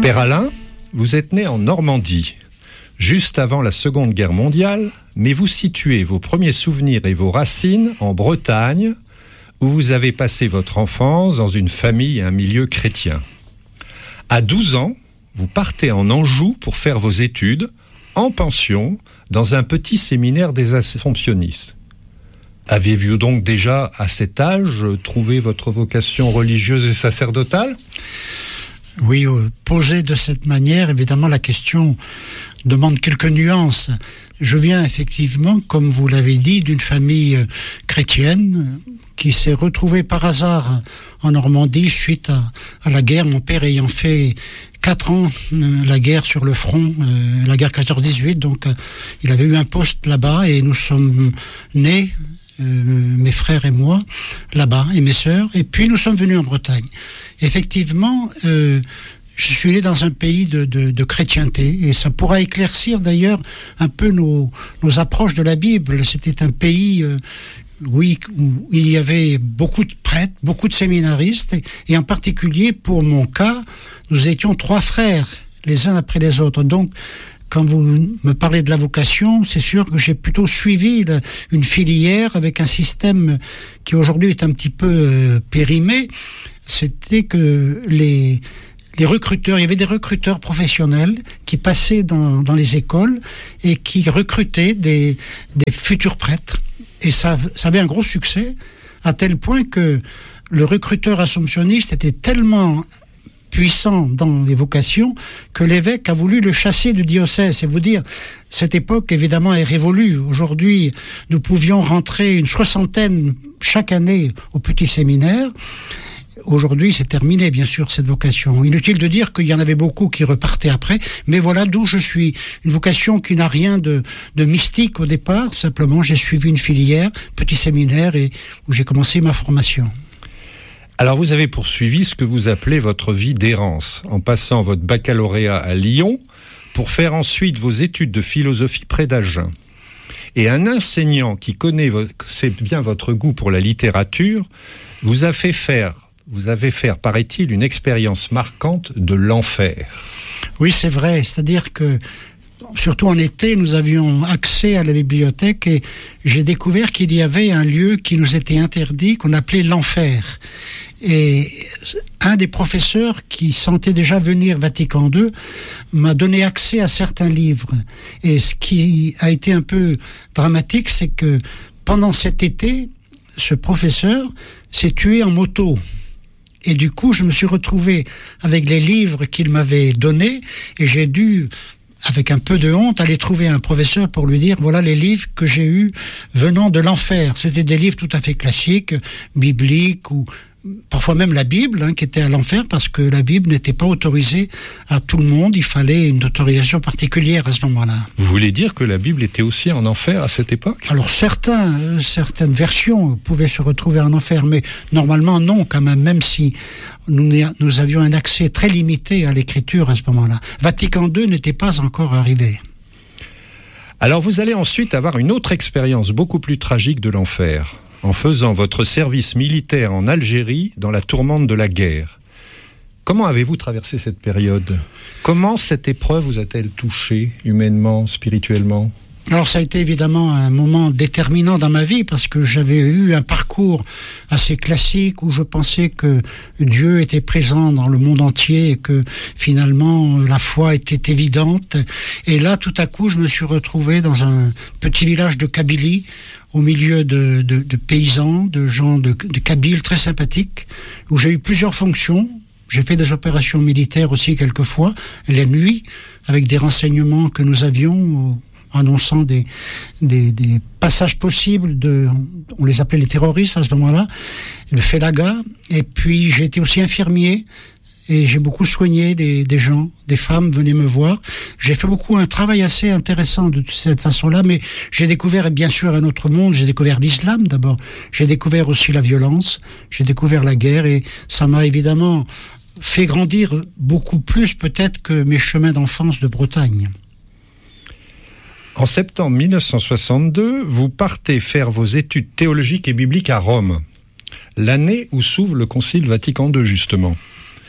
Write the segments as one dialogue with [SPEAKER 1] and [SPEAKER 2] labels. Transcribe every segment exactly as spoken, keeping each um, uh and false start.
[SPEAKER 1] Père Alain, vous êtes né en Normandie, juste avant la Seconde Guerre mondiale, mais vous situez vos premiers souvenirs et vos racines en Bretagne, où vous avez passé votre enfance dans une famille et un milieu chrétien. À douze ans, vous partez en Anjou pour faire vos études, en pension, dans un petit séminaire des Assomptionnistes. Aviez-vous donc déjà, à cet âge, trouvé votre vocation religieuse et sacerdotale ?
[SPEAKER 2] Oui, euh, posée de cette manière, évidemment, la question demande quelques nuances. Je viens effectivement, comme vous l'avez dit, d'une famille euh, chrétienne euh, qui s'est retrouvée par hasard en Normandie suite à, à la guerre. Mon père ayant fait quatre ans euh, la guerre sur le front, euh, la guerre quatorze dix-huit, donc euh, il avait eu un poste là-bas et nous sommes nés, Euh, mes frères et moi, là-bas, et mes sœurs, et puis nous sommes venus en Bretagne. Effectivement, euh, je suis né dans un pays de, de, de chrétienté, et ça pourra éclaircir d'ailleurs un peu nos, nos approches de la Bible. C'était un pays, euh, oui, où il y avait beaucoup de prêtres, beaucoup de séminaristes, et, et en particulier, pour mon cas, nous étions trois frères, les uns après les autres. Donc, quand vous me parlez de la vocation, c'est sûr que j'ai plutôt suivi une filière avec un système qui aujourd'hui est un petit peu euh, périmé. C'était que les, les recruteurs, il y avait des recruteurs professionnels qui passaient dans, dans les écoles et qui recrutaient des, des futurs prêtres. Et ça, ça avait un gros succès, à tel point que le recruteur assomptionniste était tellement puissant dans les vocations, que l'évêque a voulu le chasser du diocèse. C'est vous dire, cette époque, évidemment, est révolue. Aujourd'hui, nous pouvions rentrer une soixantaine chaque année au petit séminaire. Aujourd'hui, c'est terminé, bien sûr, cette vocation. Inutile de dire qu'il y en avait beaucoup qui repartaient après, mais voilà d'où je suis. Une vocation qui n'a rien de, de mystique au départ. Simplement, j'ai suivi une filière, petit séminaire, et où j'ai commencé ma formation.
[SPEAKER 1] Alors vous avez poursuivi ce que vous appelez votre vie d'errance, en passant votre baccalauréat à Lyon pour faire ensuite vos études de philosophie près d'Agen. Et un enseignant qui connaît sait bien votre goût pour la littérature vous a fait faire, vous avez fait, paraît-il, une expérience marquante de l'enfer.
[SPEAKER 2] Oui, c'est vrai, c'est-à-dire que surtout en été, nous avions accès à la bibliothèque et j'ai découvert qu'il y avait un lieu qui nous était interdit, qu'on appelait l'enfer. Et un des professeurs qui sentait déjà venir Vatican deux m'a donné accès à certains livres. Et ce qui a été un peu dramatique, c'est que pendant cet été, ce professeur s'est tué en moto. Et du coup, je me suis retrouvé avec les livres qu'il m'avait donnés et j'ai dû, avec un peu de honte, aller trouver un professeur pour lui dire, voilà les livres que j'ai eus venant de l'enfer. C'était des livres tout à fait classiques, bibliques, ou parfois même la Bible, hein, qui était à l'enfer, parce que la Bible n'était pas autorisée à tout le monde. Il fallait une autorisation particulière à ce moment-là.
[SPEAKER 1] Vous voulez dire que la Bible était aussi en enfer à cette époque ?
[SPEAKER 2] Alors certains, euh, certaines versions pouvaient se retrouver en enfer, mais normalement non, quand même, même si nous, nous avions un accès très limité à l'écriture à ce moment-là. Vatican deux n'était pas encore arrivé.
[SPEAKER 1] Alors vous allez ensuite avoir une autre expérience beaucoup plus tragique de l'enfer, en faisant votre service militaire en Algérie dans la tourmente de la guerre. Comment avez-vous traversé cette période ? Comment cette épreuve vous a-t-elle touché, humainement, spirituellement ?
[SPEAKER 2] Alors ça a été évidemment un moment déterminant dans ma vie parce que j'avais eu un parcours assez classique où je pensais que Dieu était présent dans le monde entier et que finalement la foi était évidente. Et là, tout à coup, je me suis retrouvé dans un petit village de Kabylie, au milieu de, de, de paysans, de gens de, de Kabyles très sympathiques, où j'ai eu plusieurs fonctions. J'ai fait des opérations militaires aussi quelquefois, la nuit, avec des renseignements que nous avions, annonçant des, des, des passages possibles de, on les appelait les terroristes à ce moment-là, de Félaga. Et puis j'ai été aussi infirmier et j'ai beaucoup soigné des, des gens, des femmes venaient me voir. J'ai fait beaucoup un travail assez intéressant de cette façon-là, mais j'ai découvert bien sûr un autre monde. J'ai découvert l'islam d'abord, j'ai découvert aussi la violence, j'ai découvert la guerre et ça m'a évidemment fait grandir beaucoup plus peut-être que mes chemins d'enfance de Bretagne.
[SPEAKER 1] En septembre mille neuf cent soixante-deux, vous partez faire vos études théologiques et bibliques à Rome, l'année où s'ouvre le Concile Vatican deux, justement.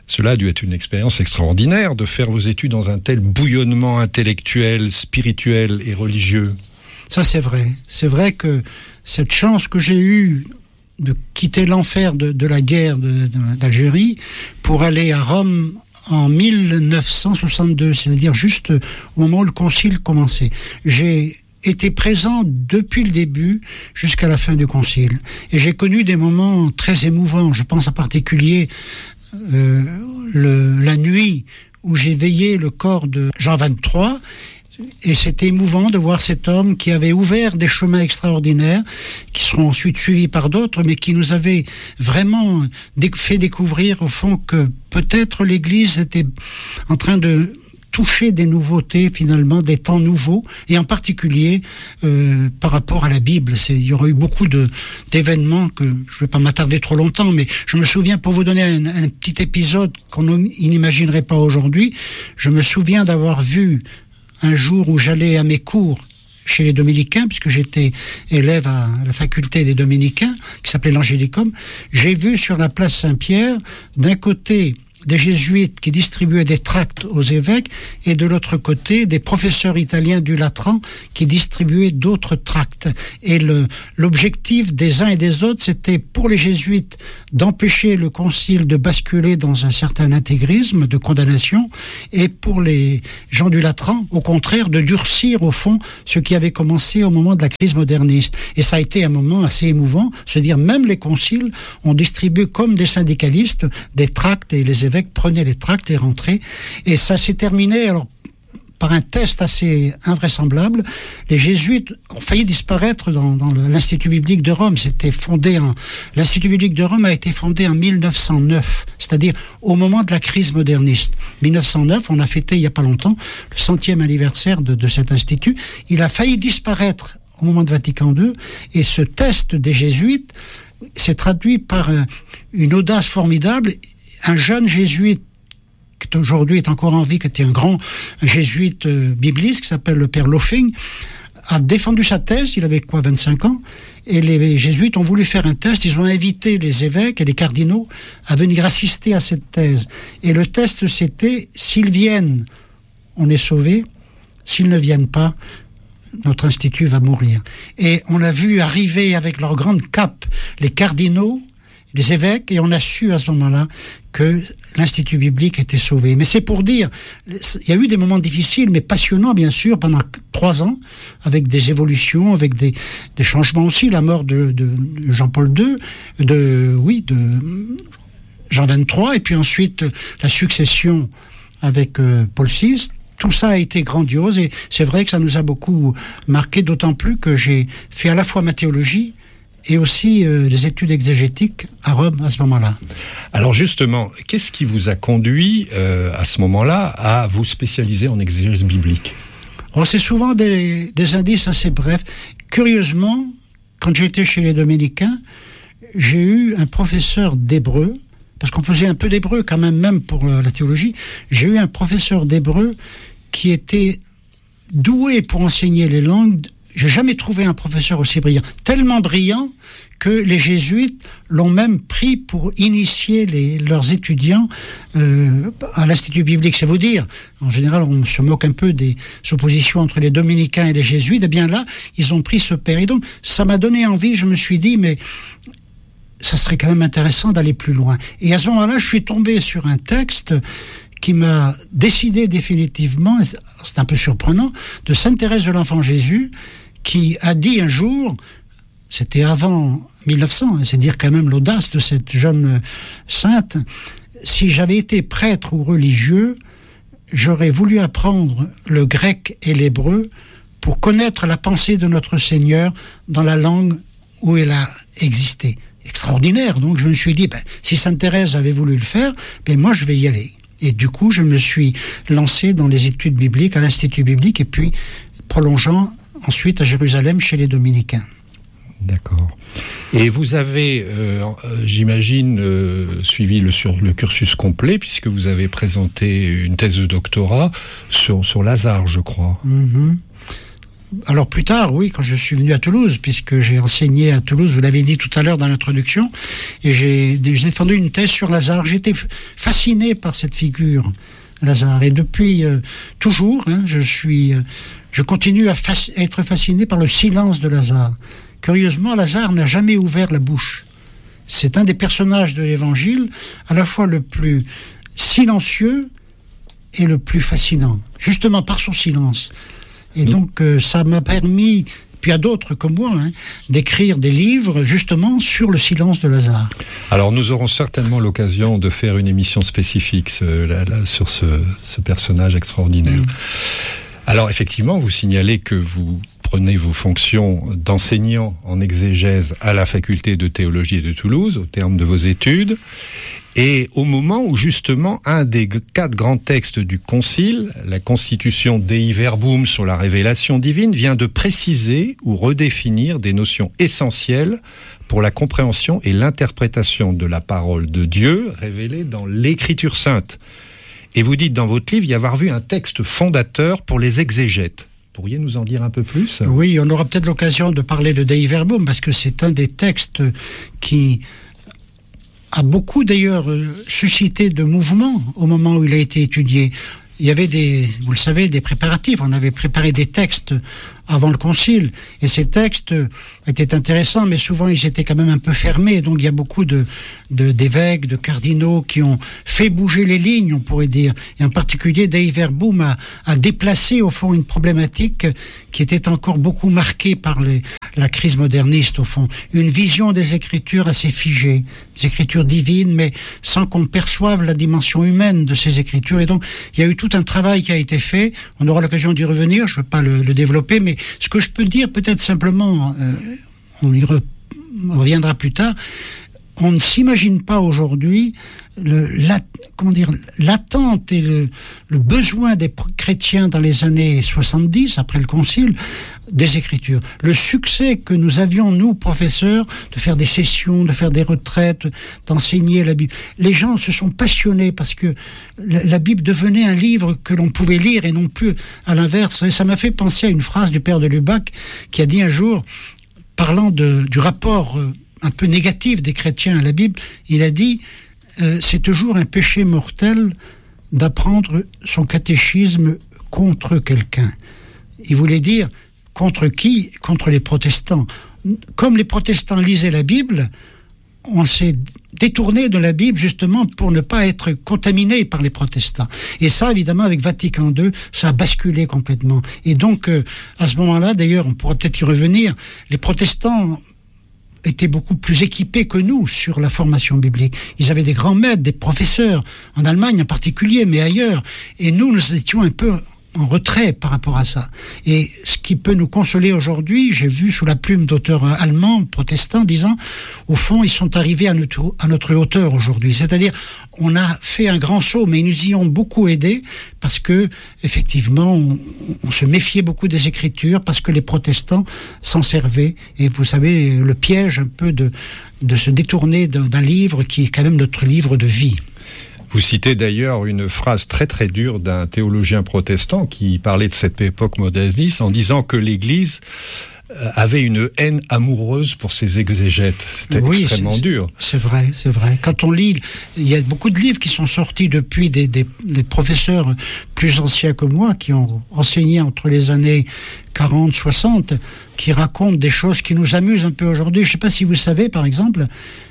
[SPEAKER 1] Cela a dû être une expérience extraordinaire de faire vos études dans un tel bouillonnement intellectuel, spirituel et religieux.
[SPEAKER 2] Ça, c'est vrai. C'est vrai que cette chance que j'ai eue de quitter l'enfer de, de la guerre de, de, d'Algérie pour aller à Rome en mille neuf cent soixante-deux, c'est-à-dire juste au moment où le concile commençait. J'ai été présent depuis le début jusqu'à la fin du concile. Et j'ai connu des moments très émouvants. Je pense en particulier euh, le, la nuit où j'ai veillé le corps de Jean vingt-trois. Et c'était émouvant de voir cet homme qui avait ouvert des chemins extraordinaires, qui seront ensuite suivis par d'autres, mais qui nous avait vraiment fait découvrir au fond que peut-être l'Église était en train de toucher des nouveautés, finalement, des temps nouveaux, et en particulier euh, par rapport à la Bible. C'est, il y aurait eu beaucoup de, d'événements que je ne vais pas m'attarder trop longtemps, mais je me souviens, pour vous donner un, un petit épisode qu'on n'imaginerait pas aujourd'hui, je me souviens d'avoir vu un jour où j'allais à mes cours chez les Dominicains, puisque j'étais élève à la faculté des Dominicains, qui s'appelait l'Angélicum, j'ai vu sur la place Saint-Pierre, d'un côté, des jésuites qui distribuaient des tracts aux évêques, et de l'autre côté, des professeurs italiens du Latran qui distribuaient d'autres tracts. Et le, l'objectif des uns et des autres, c'était pour les jésuites d'empêcher le concile de basculer dans un certain intégrisme de condamnation, et pour les gens du Latran, au contraire, de durcir au fond ce qui avait commencé au moment de la crise moderniste. Et ça a été un moment assez émouvant, se dire même les conciles ont distribué comme des syndicalistes des tracts, et les évêques prenaient les tracts et rentraient. Et ça s'est terminé alors par un test assez invraisemblable. Les jésuites ont failli disparaître dans, dans le, l'Institut biblique de Rome. C'était fondé en, l'Institut biblique de Rome a été fondé en mille neuf cent neuf, c'est-à-dire au moment de la crise moderniste. mille neuf cent neuf, on a fêté il n'y a pas longtemps le centième anniversaire de, de cet institut. Il a failli disparaître au moment de Vatican deux, et ce test des jésuites s'est traduit par euh, une audace formidable. Un jeune jésuite qui aujourd'hui est encore en vie, qui était un grand jésuite euh, bibliste, qui s'appelle le père Loffing, a défendu sa thèse. Il avait quoi, vingt-cinq ans, et les jésuites ont voulu faire un test. Ils ont invité les évêques et les cardinaux à venir assister à cette thèse. Et le test, c'était: s'ils viennent, on est sauvé; s'ils ne viennent pas, notre institut va mourir. Et on a vu arriver avec leur grande cape les cardinaux, les évêques, et on a su à ce moment-là que l'Institut biblique était sauvé. Mais c'est pour dire, il y a eu des moments difficiles, mais passionnants, bien sûr, pendant trois ans, avec des évolutions, avec des, des changements aussi, la mort de, de Jean-Paul deux, de, oui, de Jean vingt-trois, et puis ensuite la succession avec euh, Paul six. Tout ça a été grandiose, et c'est vrai que ça nous a beaucoup marqué, d'autant plus que j'ai fait à la fois ma théologie et aussi euh, des études exégétiques à Rome à ce moment-là.
[SPEAKER 1] Alors justement, qu'est-ce qui vous a conduit euh, à ce moment-là à vous spécialiser en exégèse biblique ?
[SPEAKER 2] Alors, c'est souvent des, des indices assez brefs. Curieusement, quand j'étais chez les Dominicains, j'ai eu un professeur d'hébreu, parce qu'on faisait un peu d'hébreu quand même, même pour euh, la théologie. J'ai eu un professeur d'hébreu qui était doué pour enseigner les langues. J'ai jamais trouvé un professeur aussi brillant. Tellement brillant que les jésuites l'ont même pris pour initier les, leurs étudiants euh, à l'Institut biblique. C'est vous dire, en général, on se moque un peu des oppositions entre les dominicains et les jésuites. Eh bien là, ils ont pris ce père. Et donc, ça m'a donné envie. Je me suis dit, mais ça serait quand même intéressant d'aller plus loin. Et à ce moment-là, je suis tombé sur un texte qui m'a décidé définitivement, c'est un peu surprenant, de Sainte Thérèse de l'Enfant Jésus, qui a dit un jour, c'était avant mille neuf cents, c'est dire quand même l'audace de cette jeune sainte: si j'avais été prêtre ou religieux, j'aurais voulu apprendre le grec et l'hébreu pour connaître la pensée de notre Seigneur dans la langue où elle a existé. Extraordinaire. Donc je me suis dit, ben, si Sainte Thérèse avait voulu le faire, ben moi je vais y aller. Et du coup, je me suis lancé dans les études bibliques à l'Institut biblique, et puis prolongeant ensuite à Jérusalem chez les Dominicains.
[SPEAKER 1] D'accord. Et vous avez, euh, j'imagine, euh, suivi le, sur, le cursus complet, puisque vous avez présenté une thèse de doctorat sur, sur Lazare, je crois.
[SPEAKER 2] Mm-hmm. Alors plus tard, oui, quand je suis venu à Toulouse, puisque j'ai enseigné à Toulouse, vous l'avez dit tout à l'heure dans l'introduction, et j'ai, j'ai défendu une thèse sur Lazare. J'étais fasciné par cette figure, Lazare, et depuis euh, toujours, hein, je suis, euh, je continue à fasc- être fasciné par le silence de Lazare. Curieusement, Lazare n'a jamais ouvert la bouche. C'est un des personnages de l'Évangile, à la fois le plus silencieux et le plus fascinant, justement par son silence. Et donc, euh, ça m'a permis, puis à d'autres comme moi, hein, d'écrire des livres, justement, sur le silence de Lazare.
[SPEAKER 1] Alors, nous aurons certainement l'occasion de faire une émission spécifique ce, là, là, sur ce, ce personnage extraordinaire. Mmh. Alors, effectivement, vous signalez que vous prenez vos fonctions d'enseignant en exégèse à la faculté de théologie de Toulouse, au terme de vos études. Et au moment où, justement, un des quatre grands textes du Concile, la Constitution Dei Verbum sur la révélation divine, vient de préciser ou redéfinir des notions essentielles pour la compréhension et l'interprétation de la parole de Dieu révélée dans l'Écriture sainte. Et vous dites dans votre livre y avoir vu un texte fondateur pour les exégètes. Pourriez nous en dire un peu plus ?
[SPEAKER 2] Oui, on aura peut-être l'occasion de parler de Dei Verbum, parce que c'est un des textes qui a beaucoup d'ailleurs euh, suscité de mouvements au moment où il a été étudié. Il y avait des, vous le savez, des préparatifs. On avait préparé des textes avant le concile. Et ces textes étaient intéressants, mais souvent ils étaient quand même un peu fermés. Donc il y a beaucoup de, de, d'évêques, de cardinaux qui ont fait bouger les lignes, on pourrait dire. Et en particulier, Dei Verbum a, a déplacé au fond une problématique qui était encore beaucoup marquée par les, la crise moderniste au fond. Une vision des Écritures assez figée, des Écritures divines, mais sans qu'on perçoive la dimension humaine de ces Écritures. Et donc il y a eu tout un travail qui a été fait. On aura l'occasion d'y revenir, je ne veux pas le, le développer, mais ce que je peux dire peut-être simplement, euh, on y re- reviendra plus tard, on ne s'imagine pas aujourd'hui le, la, comment dire, l'attente et le, le besoin des chrétiens dans les années soixante-dix, après le Concile, des Écritures. Le succès que nous avions, nous, professeurs, de faire des sessions, de faire des retraites, d'enseigner la Bible. Les gens se sont passionnés parce que la, la Bible devenait un livre que l'on pouvait lire et non plus à l'inverse. Et ça m'a fait penser à une phrase du père de Lubac qui a dit un jour, parlant de, du rapport euh, un peu négatif des chrétiens à la Bible, il a dit euh, « C'est toujours un péché mortel d'apprendre son catéchisme contre quelqu'un ». Il voulait dire contre qui ? Contre les protestants. Comme les protestants lisaient la Bible, on s'est détourné de la Bible justement pour ne pas être contaminé par les protestants. Et ça, évidemment, avec Vatican deux, ça a basculé complètement. Et donc, euh, à ce moment-là, d'ailleurs, on pourra peut-être y revenir, les protestants étaient beaucoup plus équipés que nous sur la formation biblique. Ils avaient des grands maîtres, des professeurs, en Allemagne en particulier, mais ailleurs. Et nous, nous étions un peu en retrait par rapport à ça. Et ce qui peut nous consoler aujourd'hui, j'ai vu sous la plume d'auteurs allemands, protestants, disant, au fond, ils sont arrivés à notre, à notre hauteur aujourd'hui. C'est-à-dire, on a fait un grand saut, mais ils nous y ont beaucoup aidés parce que, effectivement, on, on se méfiait beaucoup des Écritures parce que les protestants s'en servaient. Et vous savez, le piège un peu de, de se détourner d'un, d'un livre qui est quand même notre livre de vie.
[SPEAKER 1] Vous citez d'ailleurs une phrase très très dure d'un théologien protestant qui parlait de cette époque moderniste en disant que l'Église avait une haine amoureuse pour ses exégètes. C'était oui, extrêmement
[SPEAKER 2] c'est,
[SPEAKER 1] dur.
[SPEAKER 2] C'est vrai, c'est vrai. Quand on lit, il y a beaucoup de livres qui sont sortis depuis des, des, des professeurs plus anciens que moi qui ont enseigné entre les années quarante, soixante, qui racontent des choses qui nous amusent un peu aujourd'hui. Je ne sais pas si vous savez, par exemple,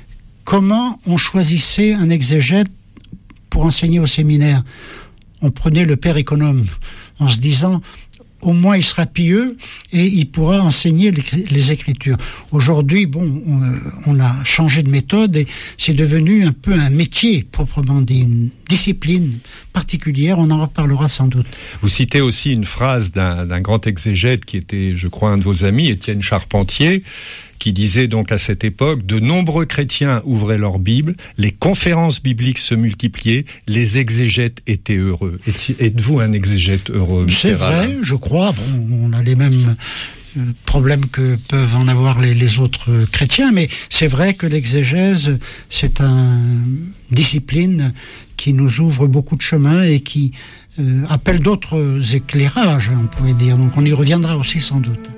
[SPEAKER 2] comment on choisissait un exégète pour enseigner au séminaire. On prenait le père économe en se disant au moins il sera pieux et il pourra enseigner les, les Écritures. Aujourd'hui, bon, on, on a changé de méthode et c'est devenu un peu un métier proprement dit, une discipline particulière. On en reparlera sans doute.
[SPEAKER 1] Vous citez aussi une phrase d'un, d'un grand exégète qui était, je crois, un de vos amis, Étienne Charpentier, qui disait donc à cette époque, de nombreux chrétiens ouvraient leur Bible, les conférences bibliques se multipliaient, les exégètes étaient heureux. Êtes-vous un exégète heureux?
[SPEAKER 2] C'est vrai, je crois. Bon, on a les mêmes euh, problème que peuvent en avoir les, les autres euh, chrétiens, mais c'est vrai que l'exégèse, c'est une discipline qui nous ouvre beaucoup de chemins et qui euh, appelle d'autres éclairages, on pourrait dire. Donc on y reviendra aussi sans doute.